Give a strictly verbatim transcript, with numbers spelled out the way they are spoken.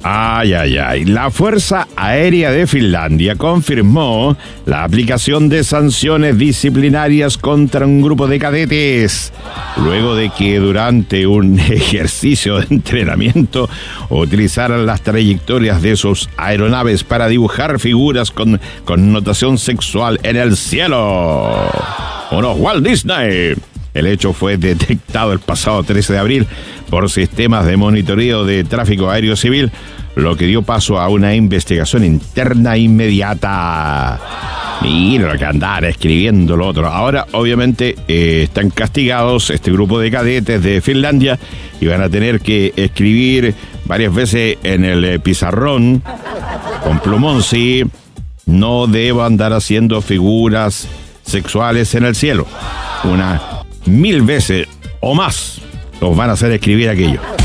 Ay, ay, ay. La Fuerza Aérea de Finlandia confirmó la aplicación de sanciones disciplinarias contra un grupo de cadetes, luego de que durante un ejercicio de entrenamiento utilizaran las trayectorias de sus aeronaves para dibujar figuras con connotación sexual en el cielo. ¡Unos Walt Disney! El hecho fue detectado el pasado trece de abril por sistemas de monitoreo de tráfico aéreo civil, lo que dio paso a una investigación interna inmediata. Mira lo que andaban escribiendo lo otro. Ahora, obviamente, eh, están castigados este grupo de cadetes de Finlandia y van a tener que escribir varias veces en el eh, pizarrón, con plumón, sí, no debo andar haciendo figuras sexuales en el cielo. Una mil veces o más los van a hacer escribir aquello.